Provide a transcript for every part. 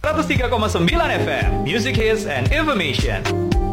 103,9 FM Music Hits and Information.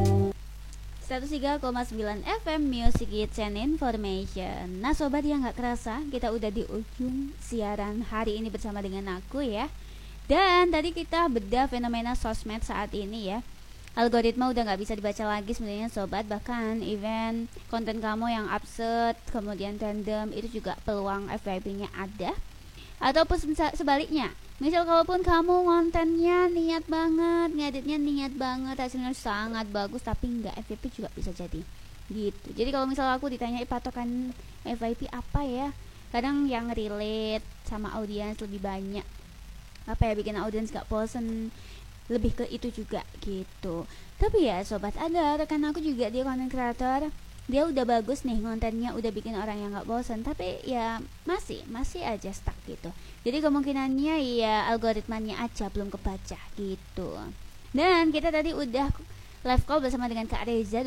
103,9 FM Music Hits and Information. Nah sobat, yang gak kerasa kita udah di ujung siaran hari ini bersama dengan aku ya. Dan tadi kita bedah fenomena sosmed saat ini ya. Algoritma udah gak bisa dibaca lagi sebenarnya sobat. Bahkan event konten kamu yang absurd, kemudian random, itu juga peluang FYP-nya ada. Ataupun sebaliknya, misal kalaupun kamu kontennya niat banget, ngeditnya niat banget, hasilnya sangat bagus tapi nggak FYP juga bisa jadi gitu. Jadi kalau misal aku ditanya patokan FYP apa ya, kadang yang relate sama audiens lebih banyak, apa ya, bikin audiens gak bosen, lebih ke itu juga gitu. Tapi ya sobat, ada rekan aku juga, dia content creator, dia udah bagus nih kontennya, udah bikin orang yang gak bosan, tapi ya masih aja stuck gitu. Jadi kemungkinannya ya algoritmanya aja belum kebaca gitu. Dan kita tadi udah live call bersama dengan Kak Reza,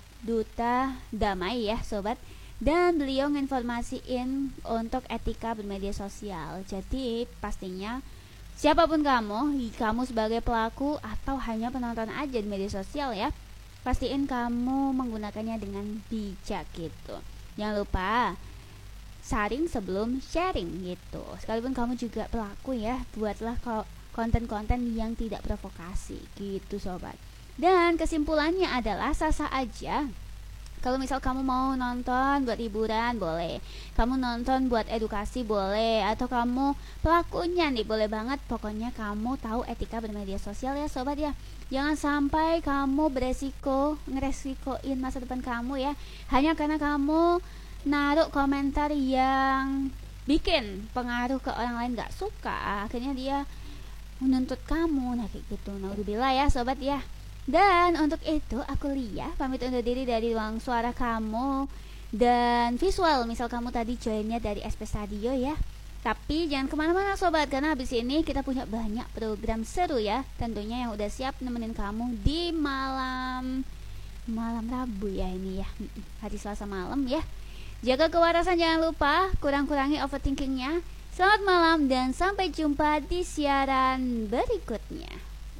duta damai ya sobat. Dan beliau nginformasiin untuk etika bermedia sosial. Jadi pastinya siapapun kamu sebagai pelaku atau hanya penonton aja di media sosial ya, pastiin kamu menggunakannya dengan bijak gitu. Jangan lupa saring sebelum sharing gitu. Sekalipun kamu juga pelaku ya, buatlah konten-konten yang tidak provokasi gitu sobat. Dan kesimpulannya adalah sah-sah aja. Kalau misal kamu mau nonton buat hiburan boleh, kamu nonton buat edukasi boleh, atau kamu pelakunya nih boleh banget. Pokoknya kamu tahu etika bermedia sosial ya sobat ya. Jangan sampai kamu ngeresikoin masa depan kamu ya, hanya karena kamu naruh komentar yang bikin pengaruh ke orang lain, gak suka, akhirnya dia menuntut kamu. Nah kayak gitu, naudzubillah ya sobat ya. Dan untuk itu aku Lia pamit undur diri dari ruang suara kamu dan visual. Misal kamu tadi joinnya dari SP Radio ya, tapi jangan kemana-mana sobat, karena habis ini kita punya banyak program seru ya, tentunya yang udah siap nemenin kamu di malam Rabu ya ini ya, hari Selasa malam ya. Jaga kewarasan, jangan lupa, kurangi overthinkingnya. Selamat malam dan sampai jumpa di siaran berikutnya.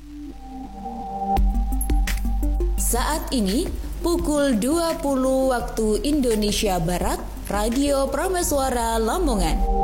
Saat ini pukul 20 waktu Indonesia Barat, Radio Prameswara Lamongan.